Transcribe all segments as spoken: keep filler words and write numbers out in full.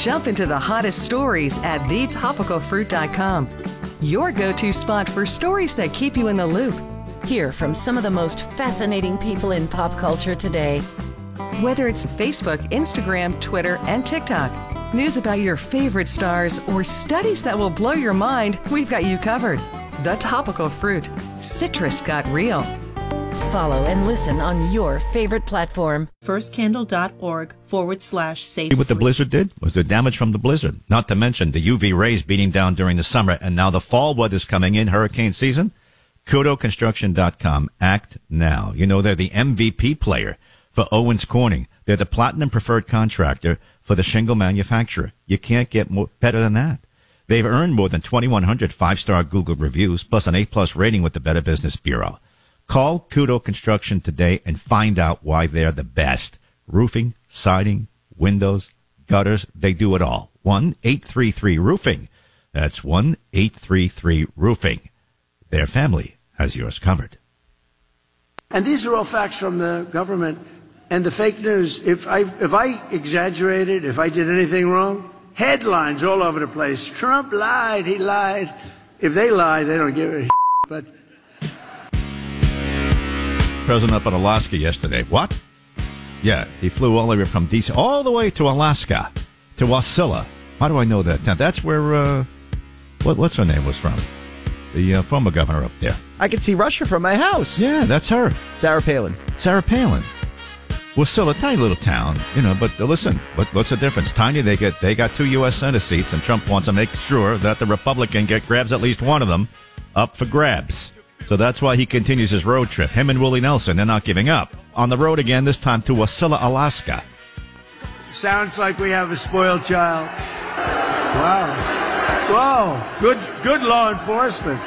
Jump into the hottest stories at the topical fruit dot com. Your go-to spot for stories that keep you in the loop. Hear from some of the most fascinating people in pop culture today. Whether it's Facebook, Instagram, Twitter, and TikTok, news about your favorite stars, or studies that will blow your mind, we've got you covered. The Topical Fruit. Citrus got real. Follow and listen on your favorite platform. firstcandle.org forward slash safe. See what the blizzard did? Was there damage from the blizzard? Not to mention the U V rays beating down during the summer, and now the fall weather's coming in, hurricane season. Kudo Construction dot com. Act now. You know, they're the M V P player for Owens Corning. They're the platinum preferred contractor for the shingle manufacturer. You can't get more better than that. They've earned more than twenty-one hundred five-star Google reviews, plus an A-plus rating with the Better Business Bureau. Call Kudo Construction today and find out why they're the best. Roofing, siding, windows, gutters, they do it all. one eight three three roofing. That's one eight three three roofing. Their family has yours covered. And these are all facts from the government. And the fake news, if I if I exaggerated, if I did anything wrong, headlines all over the place. Trump lied, he lied. If they lie, they don't give a shit. But President up in Alaska yesterday. What? Yeah, he flew all the way from D C, all the way to Alaska, to Wasilla. How do I know that? Now, that's where, uh, what, what's her name was from? The uh, former governor up there. I can see Russia from my house. Yeah, that's her. Sarah Palin. Sarah Palin. Wasilla, tiny little town, you know, but uh, listen, what, what's the difference? Tiny, they get they got two U S Senate seats, and Trump wants to make sure that the Republican get grabs at least one of them up for grabs. So that's why he continues his road trip. Him and Willie Nelson, they're not giving up. On the road again, this time to Wasilla, Alaska. sounds like we have a spoiled child. Wow. Whoa. Good, good law enforcement.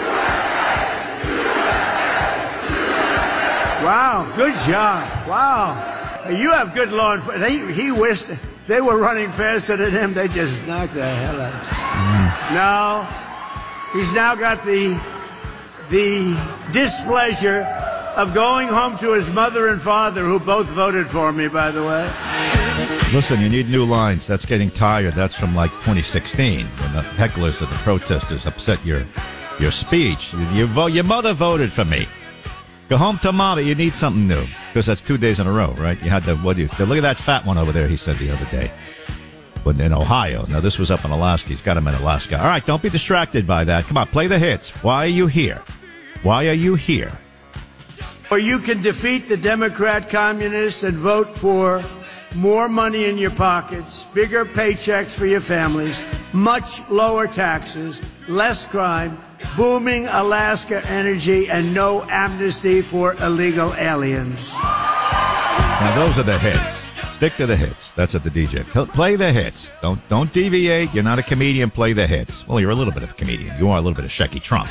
Wow. Good job. Wow. You have good law enforcement. He, he wished they were running faster than him. They just knocked the hell out of him. Mm. No. He's now got the the displeasure of going home to his mother and father, who both voted for me, by the way. Listen, you need new lines. That's getting tired. That's from like twenty sixteen, when the hecklers or the protesters upset your your speech. You vote, your mother voted for me. Go home to mama. You need something new, because that's two days in a row, right? You had the what do you? Look at that fat one over there. He said the other day, but in Ohio. Now this was up in Alaska. He's got him in Alaska. All right, don't be distracted by that. Come on, play the hits. Why are you here? Why are you here? Or you can defeat the Democrat communists and vote for more money in your pockets, bigger paychecks for your families, much lower taxes, less crime, booming Alaska energy, and no amnesty for illegal aliens. Now those are the hits. Stick to the hits. That's what the D J. Play the hits. Don't don't deviate. You're not a comedian. Play the hits. Well, you're a little bit of a comedian. You are a little bit of Shecky Trump.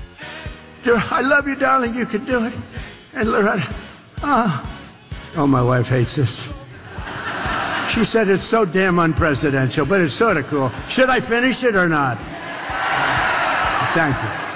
I love you, darling. You can do it. And Loretta, oh, oh, my wife hates this. She said it's so damn unpresidential, but it's sort of cool. Should I finish it or not? Thank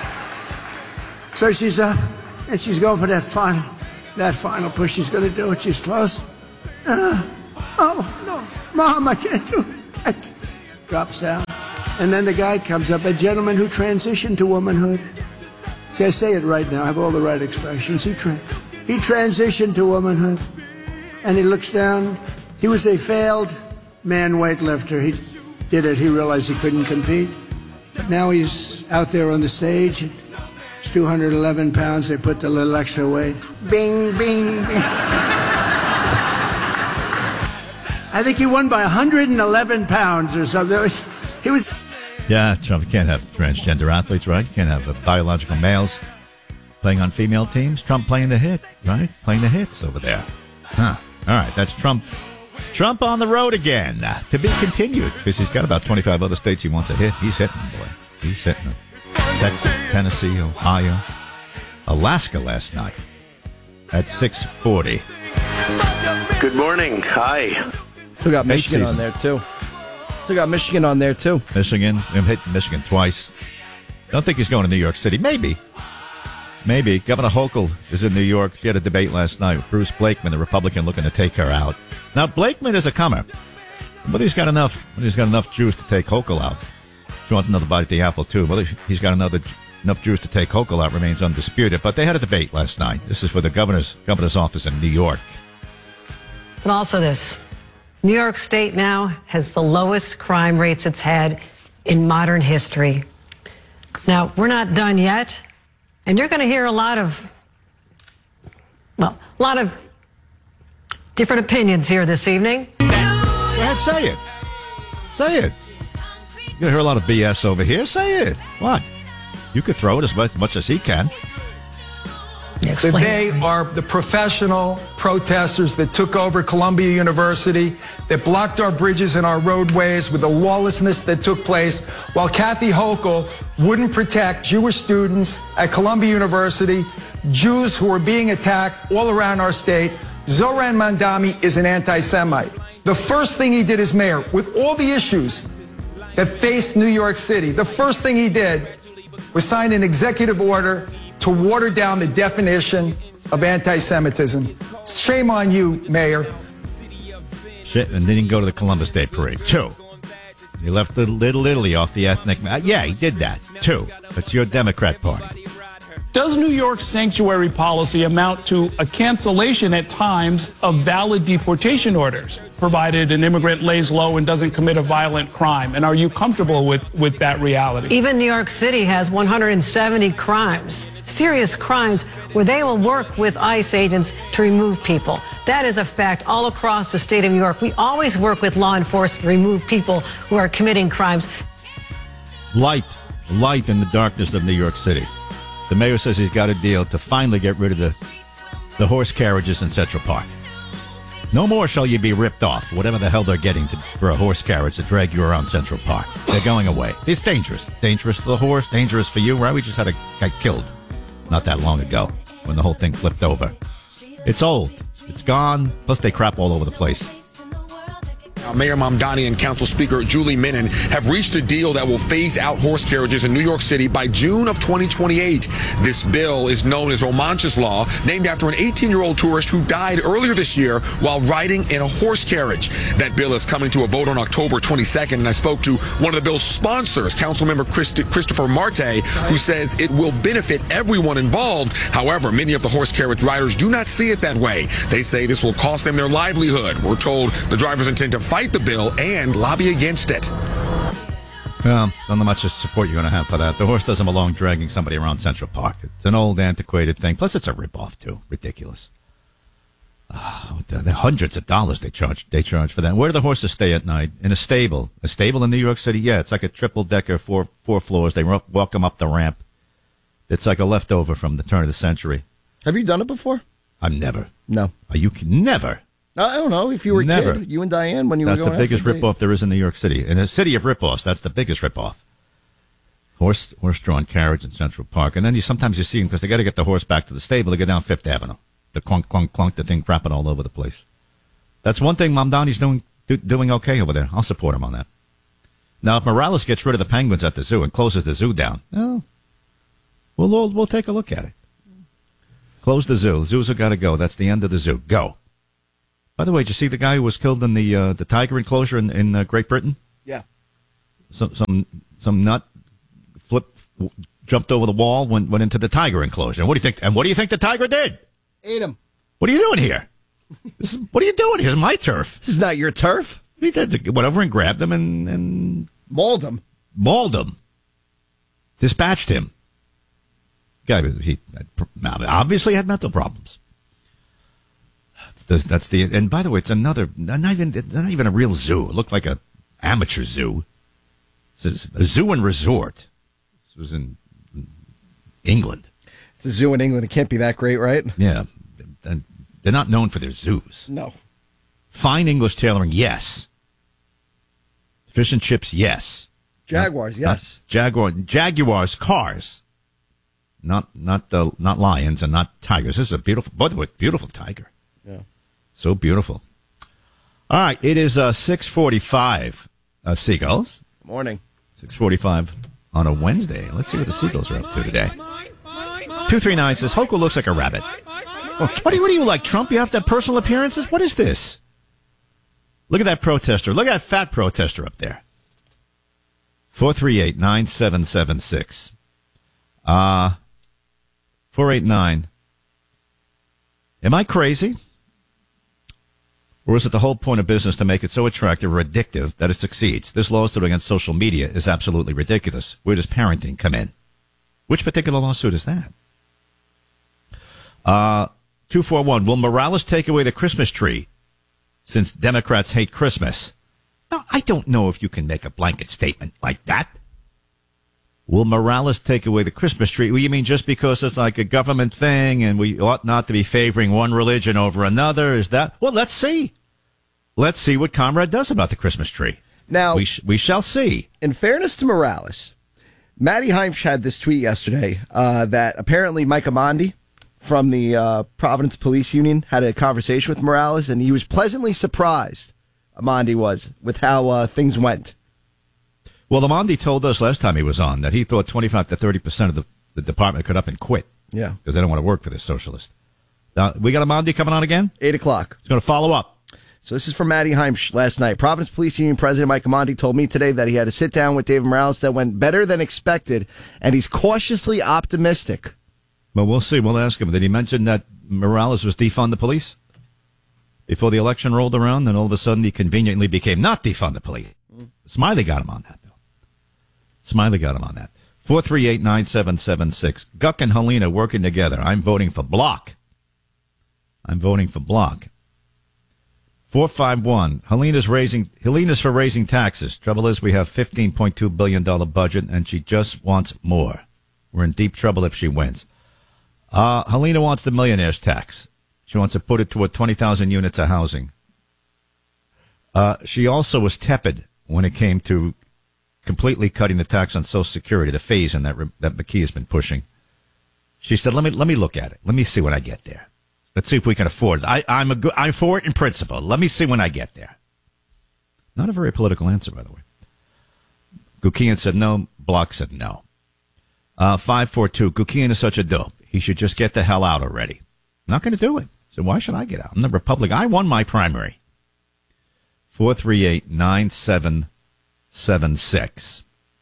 you. So she's up, and she's going for that final, that final push. She's going to do it. She's close. Uh, oh, no, Mom, I can't do it. Drops down. And then the guy comes up, a gentleman who transitioned to womanhood. See, I say it right now. I have all the right expressions. He tra- he transitioned to womanhood, and he looks down. He was a failed man weightlifter. He did it. He realized he couldn't compete. But now he's out there on the stage. It's two hundred eleven pounds. They put the little extra weight. Bing, bing, bing. I think he won by one hundred eleven pounds or something. He was... Yeah, Trump, you can't have transgender athletes, right? You can't have uh, biological males playing on female teams. Trump playing the hit, right? Playing the hits over there. Huh. All right, that's Trump. Trump on the road again. Uh, to be continued, because he's got about twenty-five other states he wants to hit. He's hitting them, boy. He's hitting them. Texas, Tennessee, Ohio, Alaska last night at six forty. Good morning. Hi. Still got Michigan season. on there, too. Still got Michigan on there, too. Michigan. I'm hitting Michigan twice. Don't think he's going to New York City. Maybe. Maybe. Governor Hochul is in New York. She had a debate last night with Bruce Blakeman, the Republican, looking to take her out. Now, Blakeman is a comer. Whether he's got enough, whether he's got enough juice to take Hochul out. She wants another bite at the apple, too. Whether he's got another enough juice to take Hochul out remains undisputed. But they had a debate last night. This is for the governor's governor's office in New York. But also this. New York State now has the lowest crime rates it's had in modern history. Now, we're not done yet, and you're going to hear a lot of, well, a lot of different opinions here this evening. Go ahead, say it. Say it. You're going to hear a lot of B S over here. Say it. What? You could throw it as much, much as he can. So they are the professional protesters that took over Columbia University, that blocked our bridges and our roadways with the lawlessness that took place, while Kathy Hochul wouldn't protect Jewish students at Columbia University, Jews who are being attacked all around our state. Zoran Mandami is an anti-Semite. The first thing he did as mayor, with all the issues that faced New York City, the first thing he did was sign an executive order to water down the definition of anti-Semitism. Shame on you, Mayor. Shit, and then he can go to the Columbus Day Parade. Two. He left the Little Italy off the ethnic... Uh, yeah, he did that. Two. That's your Democrat Party. Does New York's sanctuary policy amount to a cancellation at times of valid deportation orders, provided an immigrant lays low and doesn't commit a violent crime? And are you comfortable with, with that reality? Even New York City has one hundred seventy crimes, serious crimes, where they will work with ICE agents to remove people. That is a fact all across the state of New York. We always work with law enforcement to remove people who are committing crimes. Light. Light in the darkness of New York City. The mayor says he's got a deal to finally get rid of the, the horse carriages in Central Park. No more shall you be ripped off, whatever the hell they're getting to, for a horse carriage to drag you around Central Park. They're going away. It's dangerous. Dangerous for the horse, dangerous for you, right? We just had a guy killed not that long ago when the whole thing flipped over. It's old. It's gone. Plus, they crap all over the place. Mayor Mamdani and Council Speaker Julie Minnan have reached a deal that will phase out horse carriages in New York City by June of twenty twenty-eight. This bill is known as Romanch's Law, named after an eighteen-year-old tourist who died earlier this year while riding in a horse carriage. That bill is coming to a vote on October twenty-second, and I spoke to one of the bill's sponsors, Councilmember Christ- Christopher Marte, who says it will benefit everyone involved. However, many of the horse carriage riders do not see it that way. They say this will cost them their livelihood. We're told the drivers intend to fight the bill and lobby against it. Well, don't know much support you're going to have for that. The horse doesn't belong dragging somebody around Central Park. It's an old, antiquated thing. Plus, it's a ripoff, too. Ridiculous. Oh, the, the hundreds of dollars they charge they charge for that. Where do the horses stay at night? In a stable. A stable in New York City? Yeah, it's like a triple-decker, four four floors. They ro- walk them up the ramp. It's like a leftover from the turn of the century. Have you done it before? I've never. No. Are you never? I don't know. If you were a Never. kid, you and Diane, when you That's were going the biggest out for a date. ripoff there is in New York City. In a city of ripoffs, that's the biggest ripoff. Horse, horse-drawn carriage in Central Park. And then you sometimes you see them because they got to get the horse back to the stable. They go down Fifth Avenue. The clunk, clunk, clunk, the thing crapping all over the place. That's one thing Mamdani's doing, do, doing okay over there. I'll support him on that. Now, if Morales gets rid of the penguins at the zoo and closes the zoo down, well, we'll, we'll, we'll take a look at it. Close the zoo. Zoos have got to go. That's the end of the zoo. Go. By the way, did you see the guy who was killed in the uh, the tiger enclosure in, in uh, Great Britain? Yeah. Some some some nut flip jumped over the wall, went went into the tiger enclosure. And what do you think? And what do you think the tiger did? Ate him. What are you doing here? This is, what are you doing? Here's my turf. This is not your turf. He did went over and grabbed him and and mauled him. Mauled him. Dispatched him. Guy, he obviously had mental problems. That's the, that's the, and by the way, it's another, not even, not even a real zoo. It looked like a amateur zoo. It's a zoo and resort. This was in England. It's a zoo in England. It can't be that great, right? Yeah. And they're not known for their zoos. No. Fine English tailoring, yes. Fish and chips, yes. Jaguars, not, yes. Not Jaguar, Jaguars, cars. Not, not, uh, not lions and not tigers. This is a beautiful, by the way, beautiful tiger. Yeah. So beautiful. All right, it is uh, six forty-five, uh, Seagulls. Good morning. six forty-five on a Wednesday. Let's see what the Seagulls are up to today. two three nine says, Hochul looks like a rabbit. What do, you, what do you like, Trump? You have to have personal appearances? What is this? Look at that protester. Look at that fat protester up there. four three eight, nine seven seven six. Uh, four eight nine. Am I crazy? Or is it the whole point of business to make it so attractive or addictive that it succeeds? This lawsuit against social media is absolutely ridiculous. Where does parenting come in? Which particular lawsuit is that? Uh, two four one. Will Morales take away the Christmas tree since Democrats hate Christmas? Now, I don't know if you can make a blanket statement like that. Will Morales take away the Christmas tree? Well, you mean just because it's like a government thing and we ought not to be favoring one religion over another? Is that? Well, let's see. Let's see what Comrade does about the Christmas tree. Now, we, sh- we shall see. In fairness to Morales, Maddie Heimsch had this tweet yesterday uh, that apparently Mike Amandi from the uh, Providence Police Union had a conversation with Morales, and he was pleasantly surprised, Amandi was, with how uh, things went. Well, Amandi told us last time he was on that he thought twenty-five to thirty percent of the, the department could up and quit. Yeah. Because they don't want to work for this socialist. Now, we got Amandi coming on again? eight o'clock. He's going to follow up. So this is from Maddie Heimsch last night. Providence Police Union President Mike Amandi told me today that he had a sit down with David Morales that went better than expected, and he's cautiously optimistic. Well, we'll see. We'll ask him. Did he mention that Morales was defund the police before the election rolled around, and all of a sudden he conveniently became not defund the police? Mm. Smiley got him on that, though. Smiley got him on that. four three eight, nine seven seven six. Guck and Helena working together. I'm voting for Block. I'm voting for Block. four five one. Helena's raising. Helena's for raising taxes. Trouble is we have fifteen point two billion dollars budget, and she just wants more. We're in deep trouble if she wins. Uh, Helena wants the millionaire's tax. She wants to put it toward twenty thousand units of housing. Uh, she also was tepid when it came to completely cutting the tax on Social Security, the phase in that that McKee has been pushing. She said, "Let me let me look at it. Let me see when I get there. Let's see if we can afford it. I, I'm a good, I'm for it in principle. Let me see when I get there." Not a very political answer, by the way. Gukian said no. Block said no. Uh, five four two. Gukian is such a dope. He should just get the hell out already. Not going to do it. So why should I get out? I'm the Republican. I won my primary. four three eight, nine seven seven six.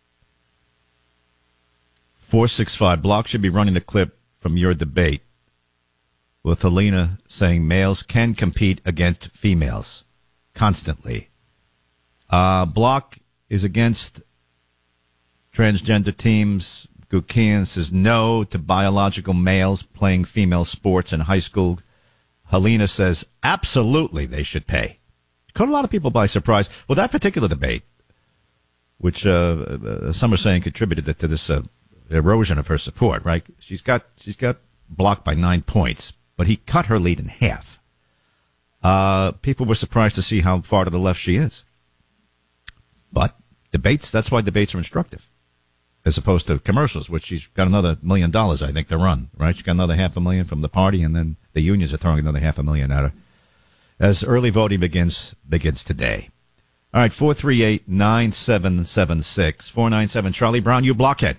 four six five. Block should be running the clip from your debate with Helena saying males can compete against females constantly. Uh, Block is against transgender teams. Gukian says no to biological males playing female sports in high school. Helena says absolutely they should pay. Caught a lot of people by surprise. Well, that particular debate, which uh, uh, some are saying contributed to this uh, erosion of her support, right? She's got she's got blocked by nine points, but he cut her lead in half. Uh, people were surprised to see how far to the left she is. But debates, that's why debates are instructive, as opposed to commercials, which she's got another million dollars, I think, to run, right? She's got another half a million from the party, and then the unions are throwing another half a million at her. As early voting begins begins today. All right, four three eight, nine seven seven six. four nine seven, Charlie Brown, you blockhead.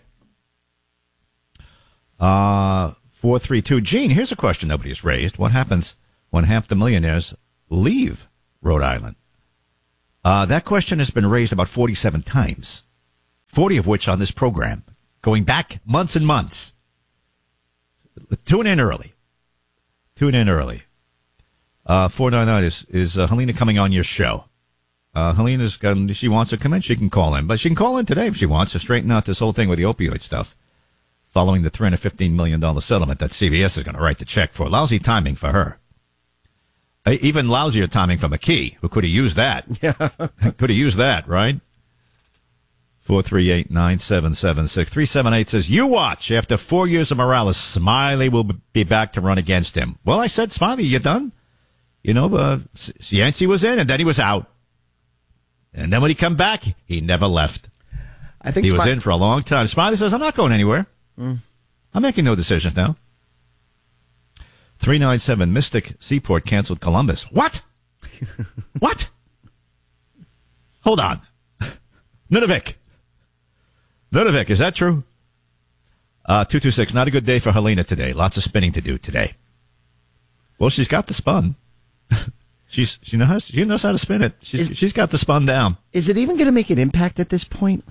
Uh, four three two. Gene, here's a question nobody has raised. What happens when half the millionaires leave Rhode Island? Uh, that question has been raised about forty-seven times. forty of which on this program, going back months and months. Tune in early. Tune in early. Uh, four nine nine is, is uh, Helena coming on your show? Uh, Helena's got, if she wants to come in, she can call in. But she can call in today if she wants to straighten out this whole thing with the opioid stuff, following the three hundred fifteen million dollars settlement that C B S is going to write the check for. Lousy timing for her. Uh, even lousier timing for McKee, who could have used that. Yeah. Could have used that, right? four three eight, nine seven seven six. three seven eight says, you watch. After four years of Morales, Smiley will be back to run against him. Well, I said, Smiley, you done? You know, uh, Yancey was in, and then he was out. And then when he come back, he never left. I think He Smiley- was in for a long time. Smiley says, I'm not going anywhere. Mm. I'm making no decisions now. three nine seven, Mystic Seaport canceled Columbus. What? What? Hold on. Nunavik. Nunavik, is that true? Uh, two two six, not a good day for Helena today. Lots of spinning to do today. Well, she's got the spun. She's she knows she knows how to spin it. She's is, she's got the spun down. Is it even going to make an impact at this point?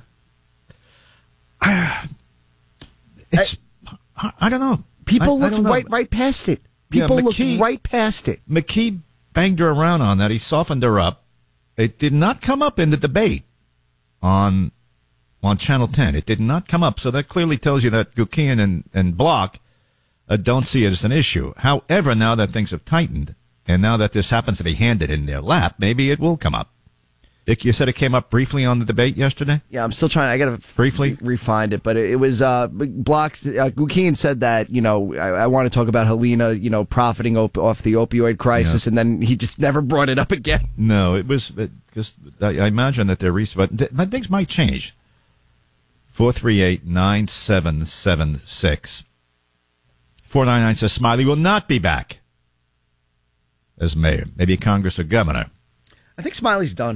It's, I, I don't know. People I, looked I don't know. right right past it. People yeah, McKee, looked right past it. McKee banged her around on that. He softened her up. It did not come up in the debate on on Channel ten. It did not come up. So that clearly tells you that Gukian and, and Block uh, don't see it as an issue. However, now that things have tightened, and now that this happens to be handed in their lap, maybe it will come up. Dick, you said it came up briefly on the debate yesterday? Yeah, I'm still trying. I got to briefly re- refind it, but it, it was uh, Blocks. Uh, Gukian said that, you know, I, I want to talk about Helena, you know, profiting op- off the opioid crisis, yeah. And then he just never brought it up again. No, it was because I, I imagine that they're recent, but, but things might change. four three eight, nine seven seven six. four nine nine says Smiley will not be back as mayor, maybe Congress or governor. I think Smiley's done.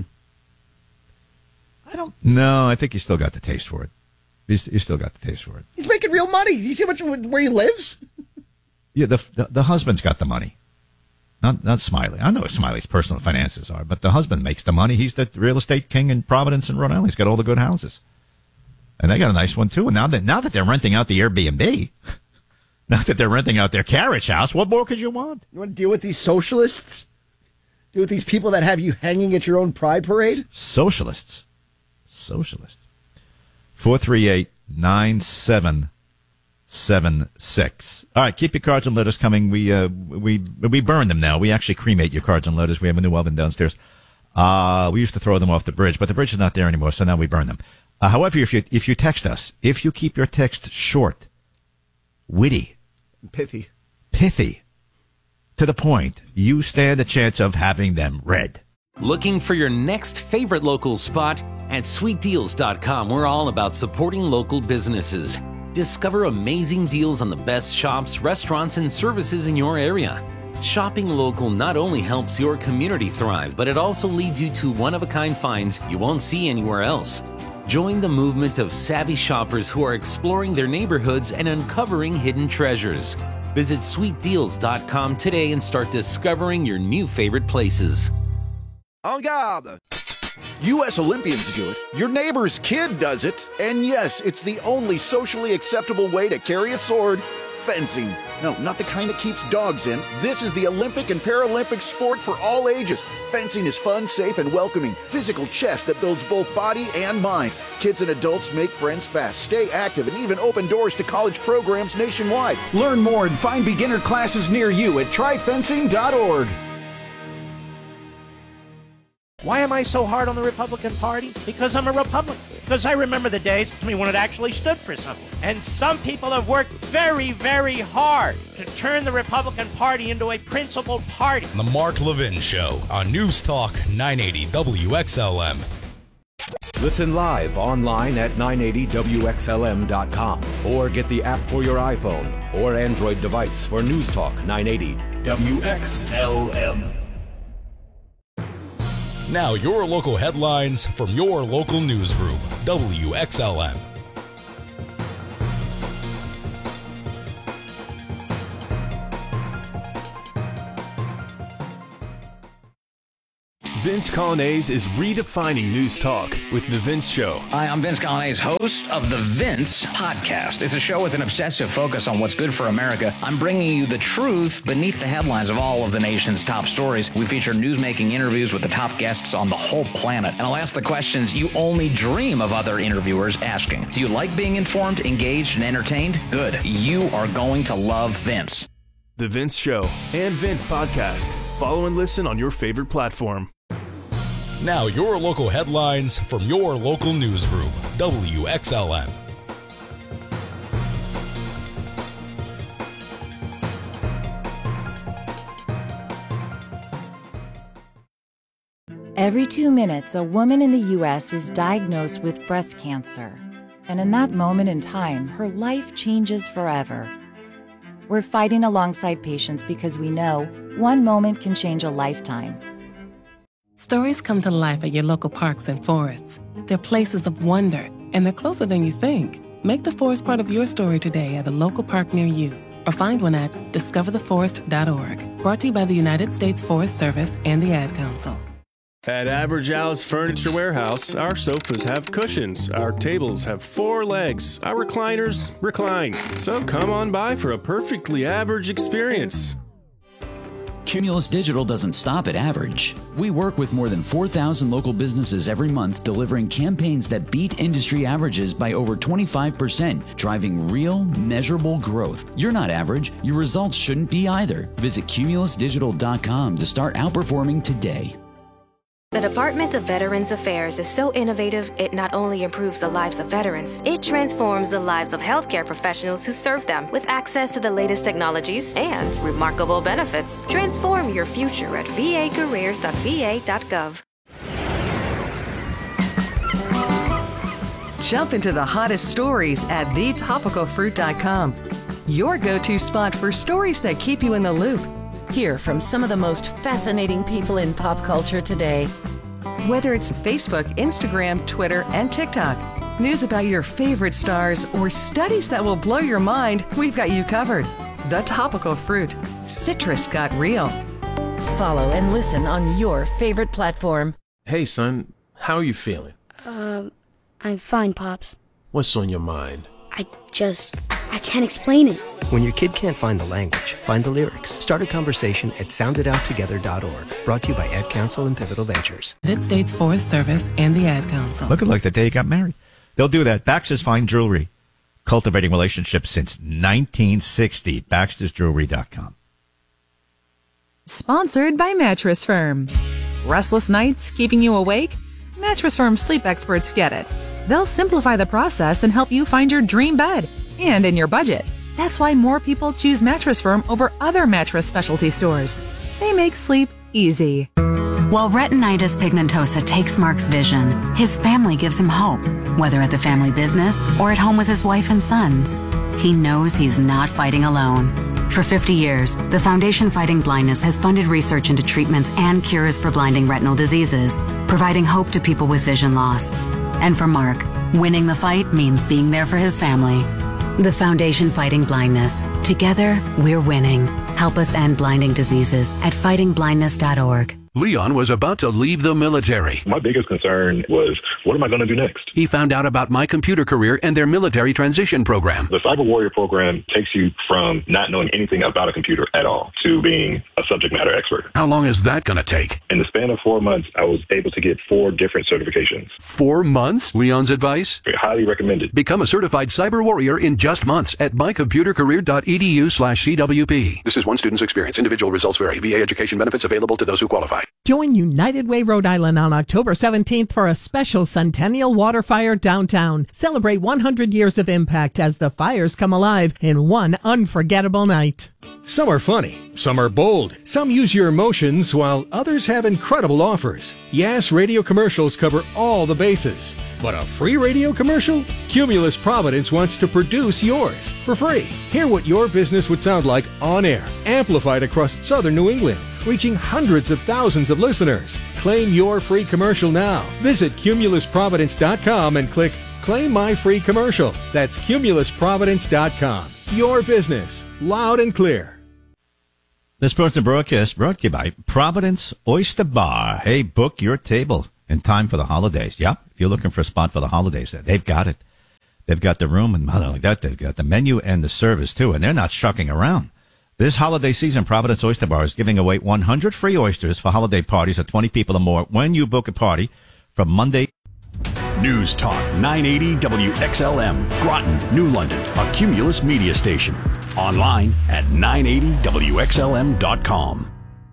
I don't. No, I think he's still got the taste for it. He's, he's still got the taste for it. He's making real money. You see how much where he lives? Yeah, the, the the husband's got the money, not not Smiley. I know what Smiley's personal finances are, but the husband makes the money. He's the real estate king in Providence and Rhode Island. He's got all the good houses, and they got a nice one too. And now that now that they're renting out the Airbnb, now that they're renting out their carriage house, what more could you want? You want to deal with these socialists? Deal with these people that have you hanging at your own pride parade? Socialists. Socialist. four three eight, nine seven seven six. All right, keep your cards and letters coming. We uh, we we burn them now. We actually cremate your cards and letters. We have a new oven downstairs. Uh, we used to throw them off the bridge, but the bridge is not there anymore, so now we burn them. Uh, however, if you if you text us, if you keep your text short, witty, pithy, pithy, to the point, you stand a chance of having them read. Looking for your next favorite local spot? At sweet deals dot com, we're all about supporting local businesses. Discover amazing deals on the best shops, restaurants, and services in your area. Shopping local not only helps your community thrive, but it also leads you to one-of-a-kind finds you won't see anywhere else. Join the movement of savvy shoppers who are exploring their neighborhoods and uncovering hidden treasures. Visit sweet deals dot com today and start discovering your new favorite places. En garde! U S Olympians do it, your neighbor's kid does it, and yes, it's the only socially acceptable way to carry a sword, fencing. No, not the kind that keeps dogs in. This is the Olympic and Paralympic sport for all ages. Fencing is fun, safe, and welcoming. Physical chess that builds both body and mind. Kids and adults make friends fast, stay active, and even open doors to college programs nationwide. Learn more and find beginner classes near you at try fencing dot org. Why am I so hard on the Republican Party? Because I'm a Republican. Because I remember the days when it actually stood for something. And some people have worked very, very hard to turn the Republican Party into a principled party. The Mark Levin Show on News Talk nine eighty W X L M. Listen live online at nine eighty W X L M dot com or get the app for your iPhone or Android device for News Talk nine eighty W X L M. Now your local headlines from your local newsroom, W X L M. Vince Colonnese is redefining news talk with The Vince Show. Hi, I'm Vince Colonnese, host of The Vince Podcast. It's a show with an obsessive focus on what's good for America. I'm bringing you the truth beneath the headlines of all of the nation's top stories. We feature newsmaking interviews with the top guests on the whole planet. And I'll ask the questions you only dream of other interviewers asking. Do you like being informed, engaged, and entertained? Good. You are going to love Vince. The Vince Show and Vince Podcast. Follow and listen on your favorite platform. Now your local headlines from your local newsroom, W X L M. Every two minutes, a woman in the U S is diagnosed with breast cancer. And in that moment in time, her life changes forever. We're fighting alongside patients because we know one moment can change a lifetime. Stories come to life at your local parks and forests. They're places of wonder, and they're closer than you think. Make the forest part of your story today at a local park near you. or find one at discover the forest dot org. Brought to you by the United States Forest Service and the Ad Council. At Average Al's Furniture Warehouse, our sofas have cushions, our tables have four legs, our recliners recline. So come on by for a perfectly average experience. Cumulus Digital doesn't stop at average. We work with more than four thousand local businesses every month, delivering campaigns that beat industry averages by over twenty-five percent, driving real, measurable growth. You're not average. Your results shouldn't be either. Visit cumulus digital dot com to start outperforming today. The Department of Veterans Affairs is so innovative, it not only improves the lives of veterans, it transforms the lives of healthcare professionals who serve them with access to the latest technologies and remarkable benefits. Transform your future at v a careers dot v a dot gov. Jump into the hottest stories at the topical fruit dot com. Your go-to spot for stories that keep you in the loop. Hear from some of the most fascinating people in pop culture today. Whether it's Facebook, Instagram, Twitter, and TikTok, news about your favorite stars, or studies that will blow your mind, we've got you covered. The Topical Fruit. Citrus got real. Follow and listen on your favorite platform. Hey, son. How are you feeling? Uh, I'm fine, Pops. What's on your mind? I just... I can't explain it. When your kid can't find the language, find the lyrics. Start a conversation at sound it out together dot org. Brought to you by Ad Council and Pivotal Ventures. United States Forest Service and the Ad Council. Looking like the day he got married. They'll do that. Baxter's Fine Jewelry. Cultivating relationships since nineteen sixty. baxters jewelry dot com. Sponsored by Mattress Firm. Restless nights keeping you awake? Mattress Firm sleep experts get it. They'll simplify the process and help you find your dream bed, and in your budget. That's why more people choose Mattress Firm over other mattress specialty stores. They make sleep easy. While retinitis pigmentosa takes Mark's vision, his family gives him hope, whether at the family business or at home with his wife and sons. He knows he's not fighting alone. For fifty years, the Foundation Fighting Blindness has funded research into treatments and cures for blinding retinal diseases, providing hope to people with vision loss. And for Mark, winning the fight means being there for his family. The Foundation Fighting Blindness. Together, we're winning. Help us end blinding diseases at fighting blindness dot org. Leon was about to leave the military. My biggest concern was, what am I going to do next? He found out about My Computer Career and their military transition program. The Cyber Warrior program takes you from not knowing anything about a computer at all to being a subject matter expert. How long is that going to take? In the span of four months, I was able to get four different certifications. Four months? Leon's advice? Highly recommended. Become a certified cyber warrior in just months at my computer career dot e d u slash c w p. This is one student's experience. Individual results vary. V A education benefits available to those who qualify. Join United Way Rhode Island on October seventeenth for a special Centennial Water Fire downtown. Celebrate one hundred years of impact as the fires come alive in one unforgettable night. Some are funny, some are bold, some use your emotions, while others have incredible offers. Yes, radio commercials cover all the bases. But a free radio commercial? Cumulus Providence wants to produce yours for free. Hear what your business would sound like on air, amplified across southern New England, reaching hundreds of thousands of listeners. Claim your free commercial now. Visit cumulus providence dot com and click Claim My Free Commercial. That's cumulus providence dot com. Your business, loud and clear. This portion of broadcast brought to you by Providence Oyster Bar. Hey, book your table in time for the holidays. Yep, if you're looking for a spot for the holidays, they've got it. They've got the room, and not only that, they've got the menu and the service, too, and they're not shucking around. This holiday season, Providence Oyster Bar is giving away one hundred free oysters for holiday parties of twenty people or more when you book a party from Monday. News Talk nine eighty W X L M, Groton, New London, a Cumulus media station. Online at nine eighty W X L M dot com.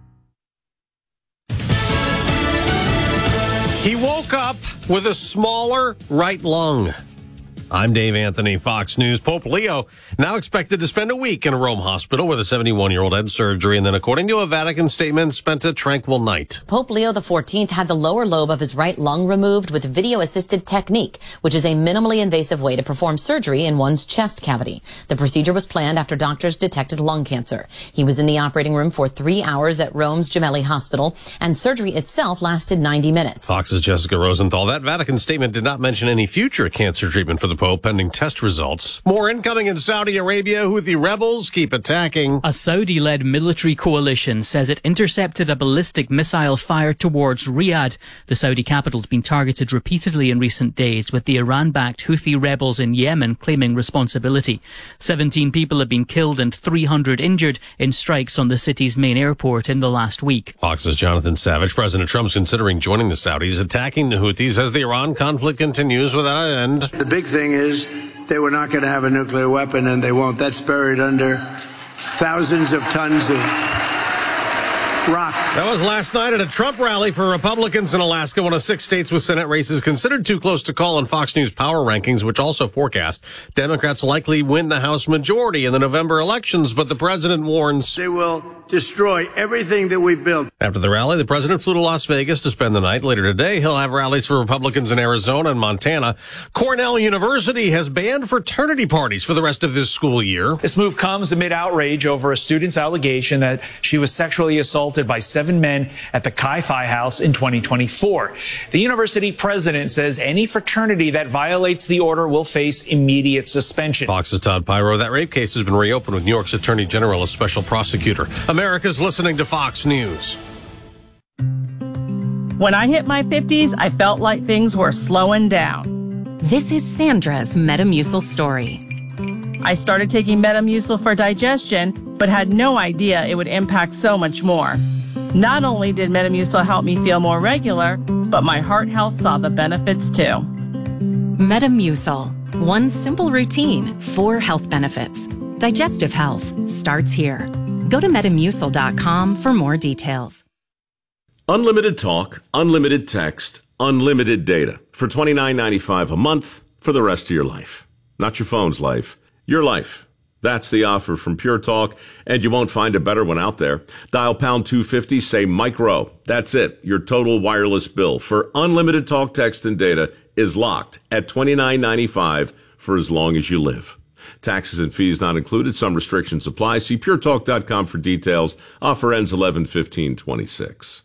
He woke up with a smaller right lung. I'm Dave Anthony, Fox News. Pope Leo now expected to spend a week in a Rome hospital where the seventy-one-year-old had surgery and then, according to a Vatican statement, spent a tranquil night. Pope Leo the fourteenth had the lower lobe of his right lung removed with video-assisted technique, which is a minimally invasive way to perform surgery in one's chest cavity. The procedure was planned after doctors detected lung cancer. He was in the operating room for three hours at Rome's Gemelli Hospital, and surgery itself lasted ninety minutes. Fox's Jessica Rosenthal. That Vatican statement did not mention any future cancer treatment for the Pope. Aleppo pending test results. More incoming in Saudi Arabia. Houthi rebels keep attacking. A Saudi-led military coalition says it intercepted a ballistic missile fired towards Riyadh. The Saudi capital's been targeted repeatedly in recent days, with the Iran-backed Houthi rebels in Yemen claiming responsibility. Seventeen people have been killed and three hundred injured in strikes on the city's main airport in the last week. Fox's Jonathan Savage. President Trump's considering joining the Saudis, attacking the Houthis as the Iran conflict continues without an end. The big thing is they were not going to have a nuclear weapon, and they won't. That's buried under thousands of tons of rock. That was last night at a Trump rally for Republicans in Alaska, one of six states with Senate races considered too close to call on Fox News power rankings, which also forecast Democrats likely win the House majority in the November elections. But the president warns they will destroy everything that we've built. After the rally, the president flew to Las Vegas to spend the night. Later today, he'll have rallies for Republicans in Arizona and Montana. Cornell University has banned fraternity parties for the rest of this school year. This move comes amid outrage over a student's allegation that she was sexually assaulted by seven men at the Chi Phi House in twenty twenty-four. The university president says any fraternity that violates the order will face immediate suspension. Fox's Todd Pyro. That rape case has been reopened with New York's Attorney General as special prosecutor. America's listening to Fox News. When I hit my fifties, I felt like things were slowing down. This is Sandra's Metamucil story. I started taking Metamucil for digestion, but had no idea it would impact so much more. Not only did Metamucil help me feel more regular, but my heart health saw the benefits too. Metamucil. One simple routine, four health benefits. Digestive health starts here. Go to metamucil dot com for more details. Unlimited talk, unlimited text, unlimited data for twenty-nine ninety-five a month for the rest of your life. Not your phone's life, your life. That's the offer from Pure Talk, and you won't find a better one out there. Dial pound two fifty, say micro. That's it. Your total wireless bill for unlimited talk, text, and data is locked at twenty-nine ninety-five for as long as you live. Taxes and fees not included. Some restrictions apply. See pure talk dot com for details. Offer ends eleven fifteen twenty-six.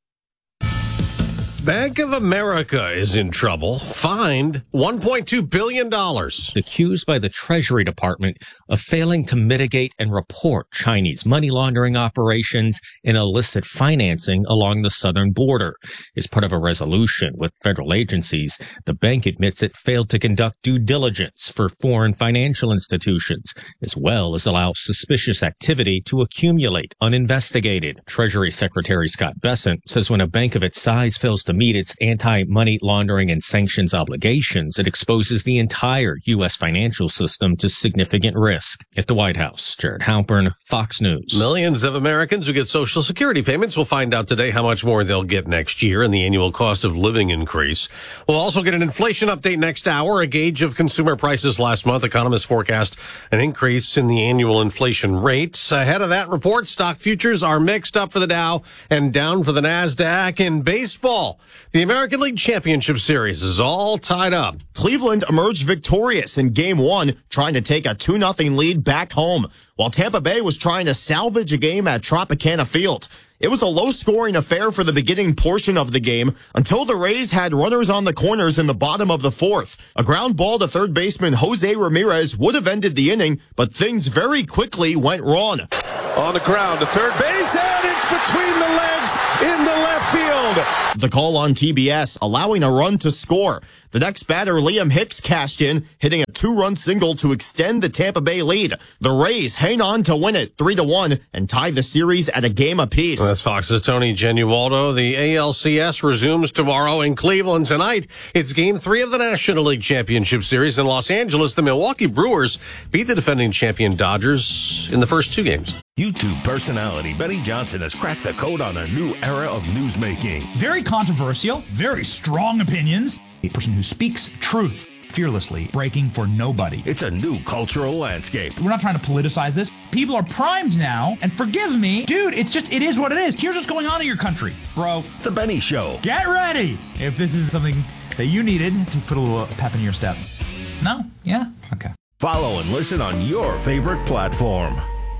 Bank of America is in trouble. Fined one point two billion dollars. Accused by the Treasury Department of failing to mitigate and report Chinese money laundering operations and illicit financing along the southern border. As part of a resolution with federal agencies, the bank admits it failed to conduct due diligence for foreign financial institutions, as well as allow suspicious activity to accumulate uninvestigated. Treasury Secretary Scott Bessent says when a bank of its size fails to meet its anti-money laundering and sanctions obligations, it exposes the entire U S financial system to significant risk. At the White House, Jared Halpern, Fox News. Millions of Americans who get Social Security payments will find out today how much more they'll get next year in the annual cost of living increase. We'll also get an inflation update next hour, a gauge of consumer prices last month. Economists forecast an increase in the annual inflation rate. Ahead of that report, stock futures are mixed up for the Dow and down for the NASDAQ. In baseball, the American League Championship Series is all tied up. Cleveland emerged victorious in Game one, trying to take a two nothing lead back home, while Tampa Bay was trying to salvage a game at Tropicana Field. It was a low-scoring affair for the beginning portion of the game until the Rays had runners on the corners in the bottom of the fourth. A ground ball to third baseman Jose Ramirez would have ended the inning, but things very quickly went wrong. On the ground to third base, and it's between the legs in the left field. The call on T B S, allowing a run to score. The next batter, Liam Hicks, cashed in, hitting a two-run single to extend the Tampa Bay lead. The Rays hang on to win it three to one and tie the series at a game apiece. Well, that's Fox's Tony Genualdo. The A L C S resumes tomorrow in Cleveland. Tonight, it's Game three of the National League Championship Series in Los Angeles. The Milwaukee Brewers beat the defending champion Dodgers in the first two games. YouTube personality Benny Johnson has cracked the code on a new era of newsmaking. Very controversial, very strong opinions. A person who speaks truth fearlessly, breaking for nobody. It's a new cultural landscape. We're not trying to politicize this. People are primed now, and forgive me, dude, it's just, it is what it is. Here's what's going on in your country, bro. The Benny Show. Get ready if this is something that you needed to put a little pep in your step. No? Yeah? Okay. Follow and listen on your favorite platform.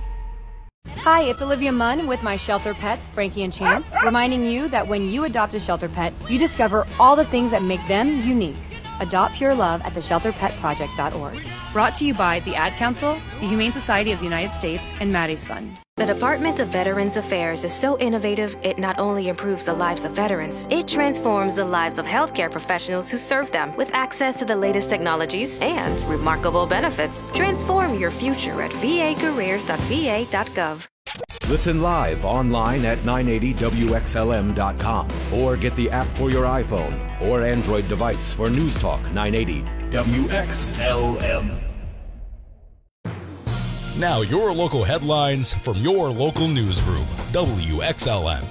Hi, it's Olivia Munn with my shelter pets, Frankie and Chance, reminding you that when you adopt a shelter pet, you discover all the things that make them unique. Adopt Pure Love at the shelter pet project dot org. Brought to you by the Ad Council, the Humane Society of the United States, and Maddie's Fund. The Department of Veterans Affairs is so innovative, it not only improves the lives of veterans, it transforms the lives of healthcare professionals who serve them with access to the latest technologies and remarkable benefits. Transform your future at v a careers dot v a dot gov. Listen live online at nine eighty W X L M dot com or get the app for your iPhone or Android device for News Talk nine eighty W X L M. Now your local headlines from your local newsroom, W X L M.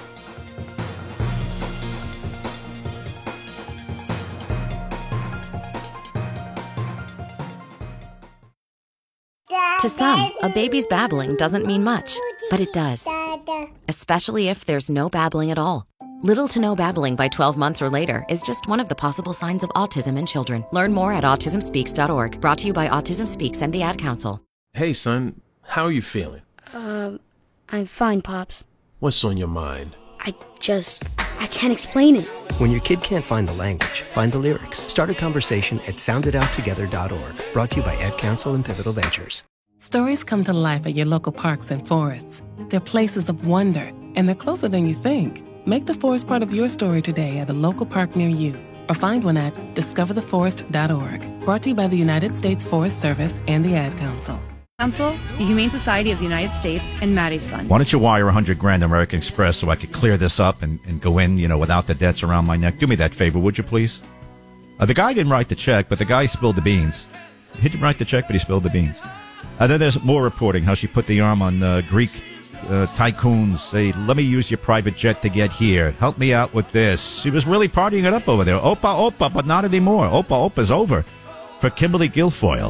To some, a baby's babbling doesn't mean much, but it does. Especially if there's no babbling at all. Little to no babbling by twelve months or later is just one of the possible signs of autism in children. Learn more at autism speaks dot org. Brought to you by Autism Speaks and the Ad Council. Hey, son, how are you feeling? Um, I'm fine, Pops. What's on your mind? I just, I can't explain it. When your kid can't find the language, find the lyrics. Start a conversation at sound it out together dot org. Brought to you by Ad Council and Pivotal Ventures. Stories come to life at your local parks and forests. They're places of wonder, and they're closer than you think. Make the forest part of your story today at a local park near you, or find one at discover the forest dot org. Brought to you by the United States Forest Service and the Ad Council. Council, the Humane Society of the United States, and Maddie's Fund. Why don't you wire one hundred grand to American Express so I could clear this up and, and go in, you know, without the debts around my neck? Do me that favor, would you please? Uh, the guy didn't write the check, but the guy spilled the beans. He didn't write the check, but he spilled the beans. Uh, then there's more reporting how she put the arm on uh, Greek uh, tycoons. Say, let me use your private jet to get here. Help me out with this. She was really partying it up over there. Opa, opa, but not anymore. Opa, opa's over for Kimberly Guilfoyle.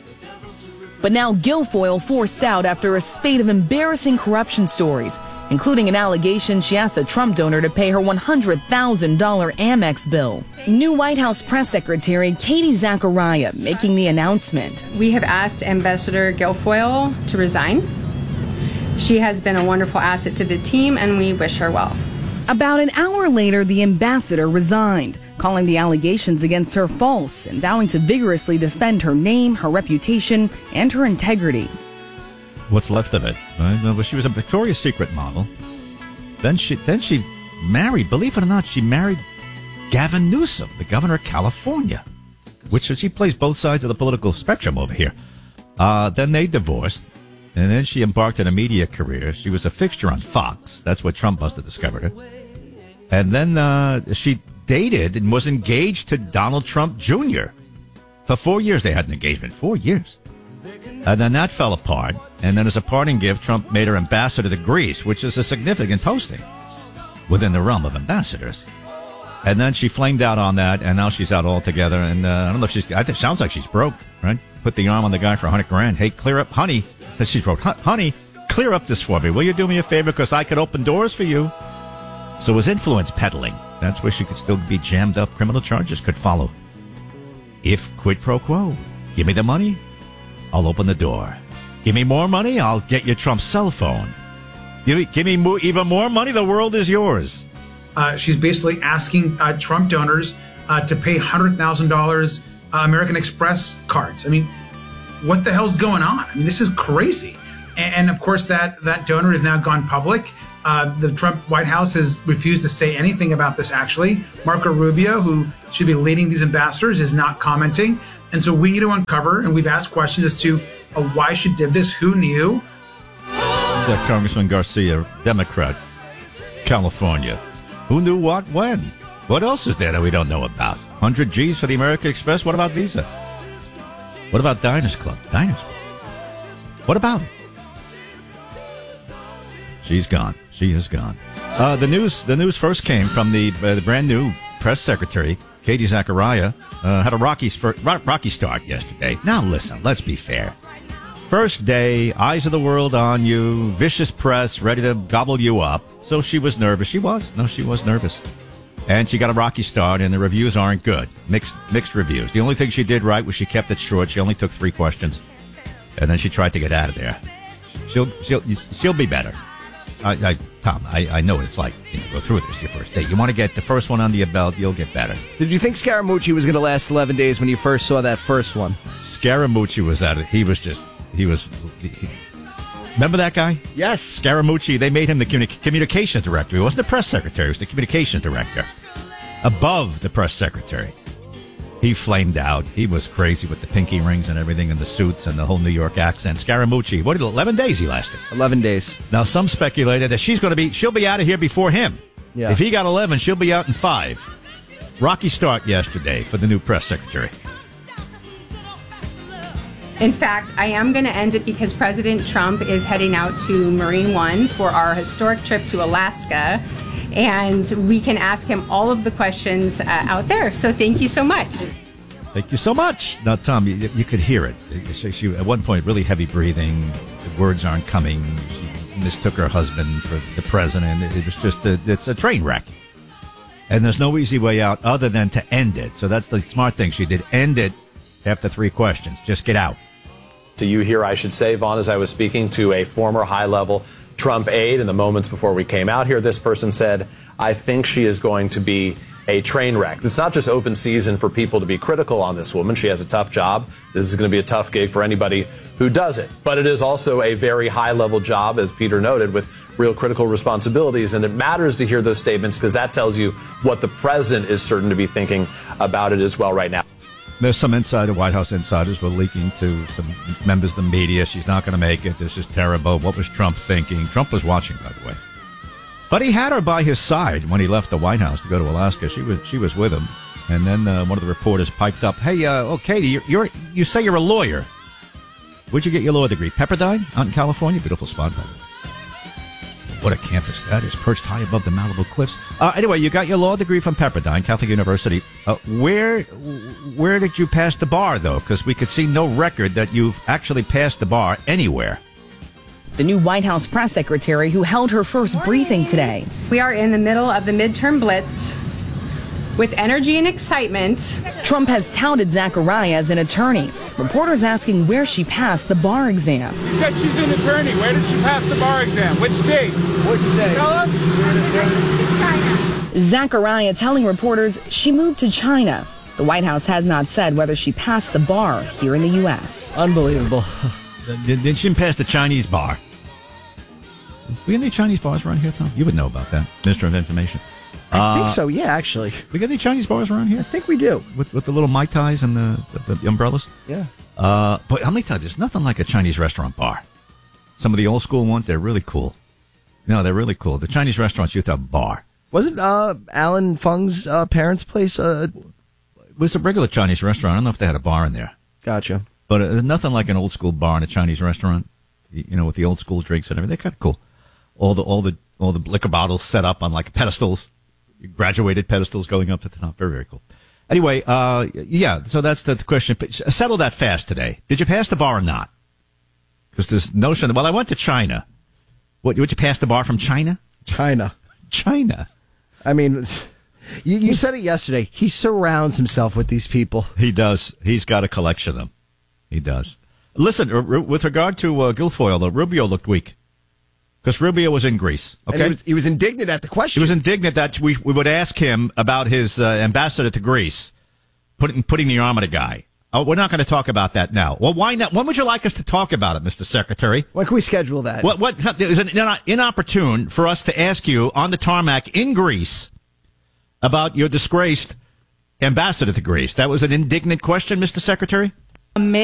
But now Guilfoyle forced out after a spate of embarrassing corruption stories, including an allegation she asked a Trump donor to pay her one hundred thousand dollars Amex bill. New White House press secretary Katie Zachariah making the announcement. We have asked Ambassador Guilfoyle to resign. She has been a wonderful asset to the team, and we wish her well. About an hour later, the ambassador resigned, calling the allegations against her false and vowing to vigorously defend her name, her reputation, and her integrity. What's left of it? Right? Well, she was a Victoria's Secret model. Then she then she married, believe it or not, she married Gavin Newsom, the governor of California, which she plays both sides of the political spectrum over here. Uh, then they divorced, and then she embarked on a media career. She was a fixture on Fox. That's what Trump must have discovered her. And then uh, she dated and was engaged to Donald Trump Junior For four years they had an engagement. Four years. And then that fell apart. And then as a parting gift, Trump made her ambassador to Greece, which is a significant posting within the realm of ambassadors. And then she flamed out on that, and now she's out altogether. And uh, I don't know if she's, I think it sounds like she's broke, right? Put the arm on the guy for a hundred grand. Hey, clear up, honey. Then she wrote, honey, clear up this for me. Will you do me a favor? Because I could open doors for you. So it was influence peddling. That's where she could still be jammed up. Criminal charges could follow. If quid pro quo, give me the money, I'll open the door. Give me more money, I'll get you Trump's cell phone. Give me, give me more, even more money, the world is yours. Uh, she's basically asking uh, Trump donors uh, to pay one hundred thousand dollars uh, American Express cards. I mean, what the hell's going on? I mean, this is crazy. And, and of course, that, that donor has now gone public. Uh, the Trump White House has refused to say anything about this, actually. Marco Rubio, who should be leading these ambassadors, is not commenting. And so we need to uncover, and we've asked questions as to uh, why she did this, who knew. Yeah, Congressman Garcia, Democrat, California. Who knew what, when? What else is there that we don't know about? one hundred G's for the American Express? What about Visa? What about Diners Club? Diners Club. What about it? She's gone. She is gone. Uh, the news the news first came from the, uh, the brand new press secretary, Katie Zachariah, uh, had a rocky, rocky start yesterday. Now, listen, let's be fair. First day, eyes of the world on you, vicious press, ready to gobble you up. So she was nervous. She was. No, she was nervous. And she got a rocky start, and the reviews aren't good. Mixed mixed reviews. The only thing she did right was she kept it short. She only took three questions. And then she tried to get out of there. She'll she'll she'll be better. I, I Tom, I, I know what it's like. You know, go through this your first date. You want to get the first one under your belt, you'll get better. Did you think Scaramucci was going to last eleven days when you first saw that first one? Scaramucci was at it. He was just, he was, he, remember that guy? Yes. Scaramucci, they made him the communi- communications director. He wasn't the press secretary, he was the communications director. Above the press secretary. He flamed out. He was crazy with the pinky rings and everything and the suits and the whole New York accent. Scaramucci, what did eleven days he lasted? eleven days. Now, some speculated that she's going to be, she'll be out of here before him. Yeah. If he got eleven, she'll be out in five. Rocky start yesterday for the new press secretary. In fact, I am going to end it because President Trump is heading out to Marine One for our historic trip to Alaska. And we can ask him all of the questions uh, out there. So thank you so much. Thank you so much. Now, Tom, you, you could hear it. She, she, at one point, really heavy breathing. The words aren't coming. She mistook her husband for the president. It, it was just, a, it's a train wreck. And there's no easy way out other than to end it. So that's the smart thing she did. End it after three questions. Just get out. To you here, I should say, Vaughn, as I was speaking to a former high-level Trump aide in the moments before we came out here, this person said, I think she is going to be a train wreck. It's not just open season for people to be critical on this woman. She has a tough job. This is going to be a tough gig for anybody who does it. But it is also a very high-level job, as Peter noted, with real critical responsibilities. And it matters to hear those statements because that tells you what the president is certain to be thinking about it as well right now. There's some insider, White House insiders were leaking to some members of the media. She's not going to make it. This is terrible. What was Trump thinking? Trump was watching, by the way. But he had her by his side when he left the White House to go to Alaska. She was she was with him. And then uh, one of the reporters piped up, hey, uh, oh, Katie, you're, you're, you say you're a lawyer. Where'd you get your law degree? Pepperdine out in California? Beautiful spot, by the way. What a campus that is, perched high above the Malibu cliffs. Uh, anyway, you got your law degree from Pepperdine, Catholic University. Uh, where where did you pass the bar, though? Because we could see no record that you've actually passed the bar anywhere. The new White House press secretary who held her first briefing today. We are in the middle of the midterm blitz with energy and excitement. Trump has touted Zachariah as an attorney. Reporters asking where she passed the bar exam. You said she's an attorney. Where did she pass the bar exam? Which state? Which state? Tell us. China. Zachariah telling reporters she moved to China. The White House has not said whether she passed the bar here in the U S. Unbelievable. Did, did she pass the Chinese bar? We got any Chinese bars around here, Tom? You would know about that, Minister of Information. I think so, yeah, actually. We got any Chinese bars around here? I think we do. With with the little Mai Tais and the, the, the umbrellas? Yeah. Uh, but let me tell you, there's nothing like a Chinese restaurant bar. Some of the old school ones, they're really cool. No, they're really cool. The Chinese restaurants used to have a bar. Wasn't uh, Alan Feng's uh, parents' place? Uh... It was a regular Chinese restaurant. I don't know if they had a bar in there. Gotcha. But uh, there's nothing like an old school bar in a Chinese restaurant. You, you know, with the old school drinks and everything. They're kind of cool. All the all the all the liquor bottles set up on like pedestals. Graduated pedestals going up to the top. Very, very cool. Anyway, uh, yeah, so that's the question. Settle that fast today. Did you pass the bar or not? Because this notion, well, I went to China. What, would you pass the bar from China? China. China. I mean, you, you said it yesterday. He surrounds himself with these people. He does. He's got a collection of them. He does. Listen, with regard to uh, Guilfoyle, uh, Rubio looked weak. Because Rubio was in Greece, okay? And he was, he was indignant at the question. He was indignant that we we would ask him about his uh, ambassador to Greece, putting putting the arm on a guy. Oh, we're not going to talk about that now. Well, why not? When would you like us to talk about it, Mister Secretary? When can we schedule that? What? What? Is it inopportune for us to ask you on the tarmac in Greece about your disgraced ambassador to Greece? That was an indignant question, Mister Secretary?